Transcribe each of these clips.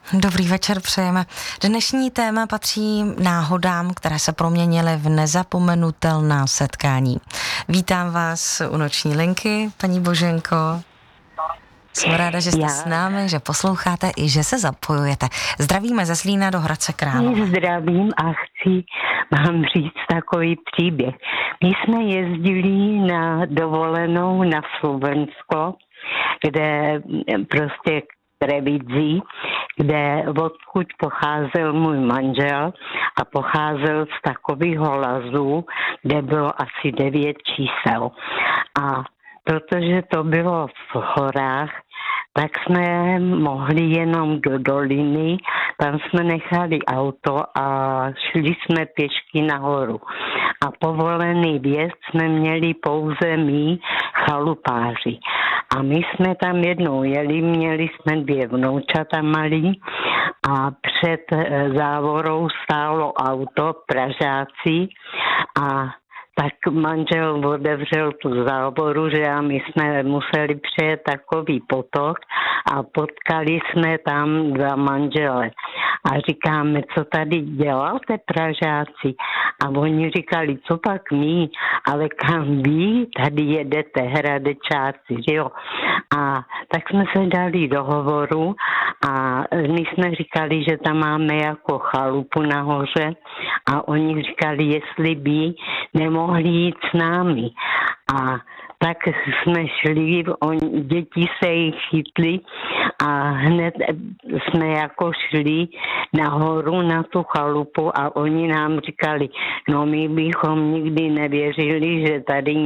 Dobrý večer přejeme. Dnešní téma patří náhodám, které se proměnily v nezapomenutelná setkání. Vítám vás u noční linky, paní Boženko. Jsem ráda, že jste s námi, že posloucháte i že se zapojujete. Zdravíme ze Zlína do Hradce Králové. Zdravím a chci vám říct takový příběh. My jsme jezdili na dovolenou na Slovensko, kde prostě Trevidzí, kde odkud pocházel můj manžel a pocházel z takového lazu, kde bylo asi 9 čísel. A protože to bylo v horách, tak jsme mohli jenom do doliny, tam jsme nechali auto a šli jsme pěšky nahoru. A povolený vjezd jsme měli pouze my, chalupáři. A my jsme tam jednou jeli, měli jsme 2 vnoučata malí a před závorou stálo auto, Pražáci, a tak manžel otevřel tu závoru, že a my jsme museli přejet takový potok a potkali jsme tam 2 manžele. A říkáme, co tady děláte, Pražáci? A oni říkali, co pak my, ale kam vy tady jedete, Hradečáci, jo? A tak jsme se dali do hovoru a my jsme říkali, že tam máme jako chalupu nahoře a oni říkali, jestli by nemohli jít s námi. A tak jsme šli, děti se jich chytli a hned jsme jako šli nahoru na tu chalupu a oni nám říkali, no my bychom nikdy nevěřili, že tady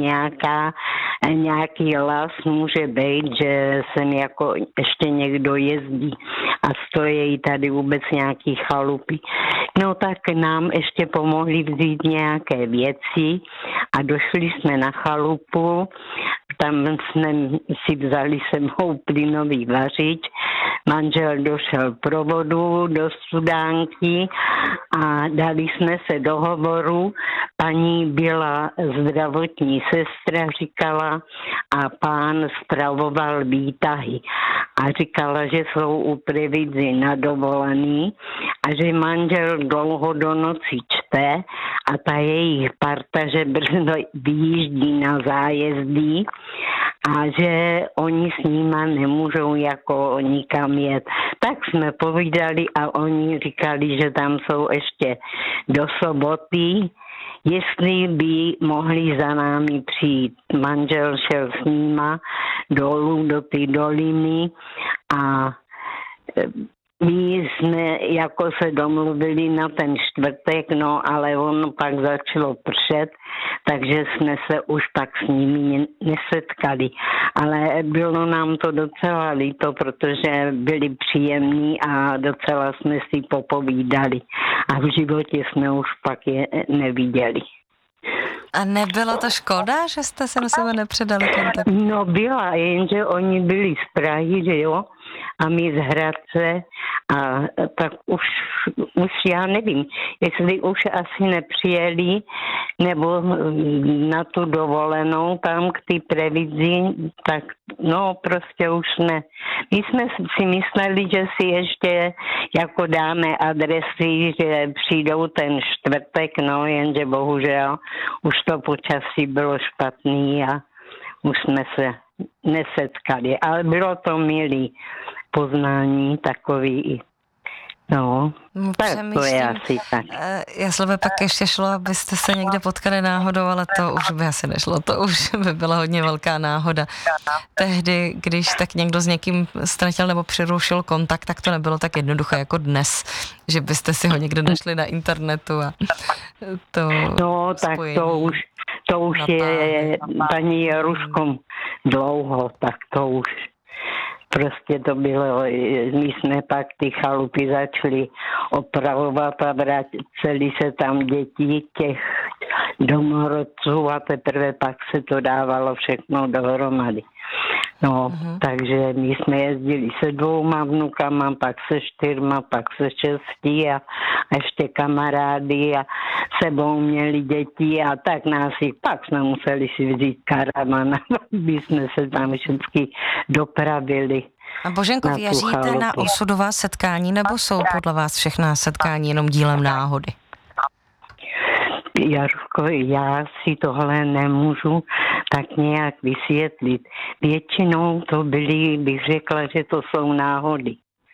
nějaký las může být, že sem jako ještě někdo jezdí a stojí tady vůbec nějaký chalupy. No tak nám ještě pomohli vzít nějaké věci a došli jsme na chalupu, tam jsme si vzali sebou plynový vařič, manžel došel pro vodu do studánky a dali jsme se do hovoru. Paní byla zdravotní sestra, říkala, a pán spravoval výtahy. A říkala, že jsou u Previdzy na dovolený a že manžel dlouho do noci čte a ta jejich parta, že brzo vyjíždí na zájezdy a že oni s nima nemůžou jako nikam jet. Tak jsme povídali a oni říkali, že tam jsou ještě do soboty, jestli by mohli za námi přijít. Manžel šel s nima dolů do té doliny a my jsme jako se domluvili na ten čtvrtek, no ale ono pak začalo pršet, takže jsme se už pak s nimi nesetkali. Ale bylo nám to docela líto, protože byli příjemní a docela jsme si popovídali. A v životě jsme už pak je neviděli. A nebyla to škoda, že jste se na sebe nepředali kontakt? No byla, jenže oni byli z Prahy, že jo, a my z Hradce a tak už já nevím, jestli už asi nepřijeli nebo na tu dovolenou tam k té Previdzi, tak no prostě už ne. My jsme si mysleli, že si ještě jako dáme adresy, že přijdou ten čtvrtek, no jenže bohužel už to počasí bylo špatný a už jsme se nesetkali, ale bylo to milý poznání takový. No, tak to je asi tak. Jestli by pak ještě šlo, abyste se někde potkali náhodou, ale to už by asi nešlo, to už by byla hodně velká náhoda. Tehdy, když tak někdo s někým ztratil nebo přerušil kontakt, tak to nebylo tak jednoduché jako dnes, že byste si ho někde našli na internetu a to no, tak to už je paní Jaruškom dlouho, tak to už prostě to bylo, my jsme pak ty chalupy začali opravovat a vraceli se tam děti těch domorodců a teprve pak se to dávalo všechno dohromady. No, takže my jsme jezdili se 2 vnukama, pak se 4, pak se 6 a ještě kamarády a sebou měli děti a tak nás jich, pak jsme museli si vzít karavan, aby jsme se tam všichni dopravili. A Boženko, věříte na osudová setkání, nebo jsou podle vás všechna setkání jenom dílem náhody? Jarko, já si tohle nemůžu tak nějak vysvětlit. Většinou to byly, bych řekla, že to jsou náhody.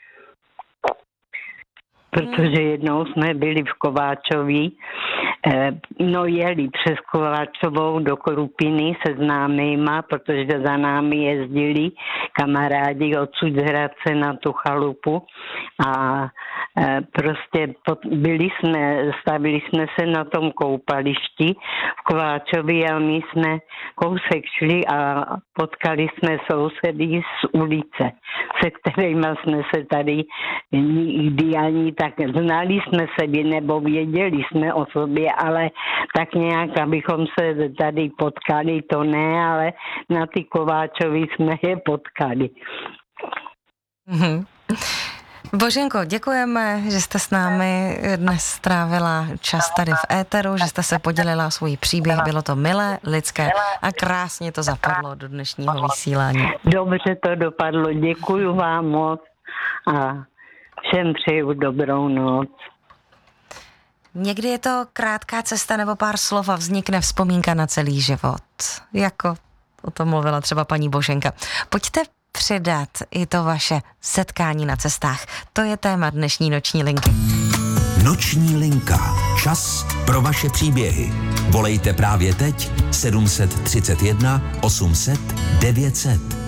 Protože jednou jsme byli v Kováčovi, jeli přes Kováčovou do Krupiny se známýma, protože za námi jezdili kamarádi odsud z Hradce na tu chalupu a prostě stavili jsme se na tom koupališti v Kováčovi a my jsme kousek šli a potkali jsme sousedy z ulice, se kterými jsme se tady nikdy ani tak znali jsme se, nebo věděli jsme o sobě, ale tak nějak, abychom se tady potkali, to ne, ale na ty Kováčovi jsme je potkali. Mm-hmm. Boženko, děkujeme, že jste s námi dnes strávila čas tady v éteru, že jste se podělila o svůj příběh, bylo to milé, lidské a krásně to zapadlo do dnešního vysílání. Dobře to dopadlo, děkuju vám moc a všem přeju dobrou noc. Někdy je to krátká cesta nebo pár slov a vznikne vzpomínka na celý život. Jako o tom mluvila třeba paní Boženka. Pojďte předat i to vaše setkání na cestách. To je téma dnešní noční linky. Noční linka. Čas pro vaše příběhy. Volejte právě teď 731 800 900.